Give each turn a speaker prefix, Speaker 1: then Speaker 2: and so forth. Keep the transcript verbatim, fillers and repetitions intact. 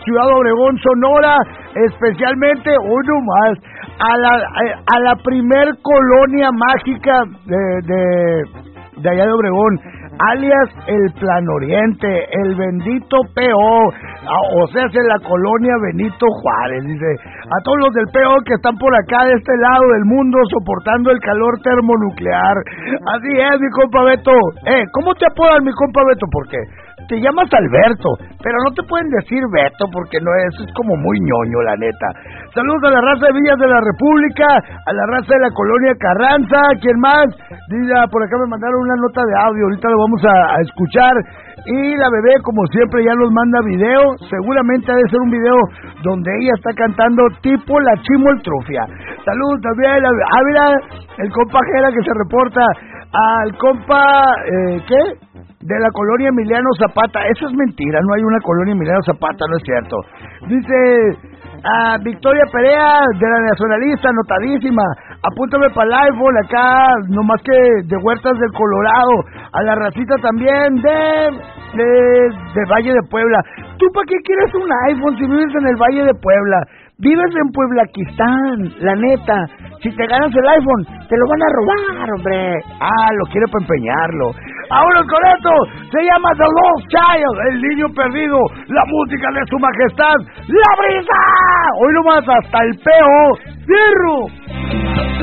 Speaker 1: Ciudad Obregón, Sonora, especialmente uno más a la a la primer colonia mágica de, de, de allá de Obregón, alias el Plan Oriente, el bendito P O, o sea, es la colonia Benito Juárez. Dice, a todos los del P O que están por acá de este lado del mundo soportando el calor termonuclear. Así es, mi compa Beto. Eh, ¿cómo te apodan, mi compa Beto? ¿Por qué? Te llamas Alberto, pero no te pueden decir Beto porque no es, es como muy ñoño, la neta. Saludos a la raza de Villas de la República, a la raza de la colonia Carranza. ¿Quién más? Dice, por acá me mandaron una nota de audio, ahorita lo vamos a, a escuchar. Y la bebé, como siempre, ya nos manda video. Seguramente ha de ser un video donde ella está cantando tipo la Chimoltrufia. Saludos también a Ávila, el compa Jera que se reporta, al compa, eh, ¿qué? De la colonia Emiliano Zapata. Eso es mentira, no hay una colonia Emiliano Zapata, no es cierto. Dice a Victoria Perea, de la Nacionalista, anotadísima. Apúntame para el iPhone acá, nomás que de Huertas del Colorado. A la racita también de, de, de Valle de Puebla. ¿Tú para qué quieres un iPhone si vives en el Valle de Puebla? Vives en Pueblaquistán, la neta. Si te ganas el iPhone, te lo van a robar, hombre. Ah, lo quiere para empeñarlo. Ahora con esto, se llama The Lost Child, el niño perdido, la música de su majestad, La Brisa. Hoy nomás hasta el peo, ¡fierro!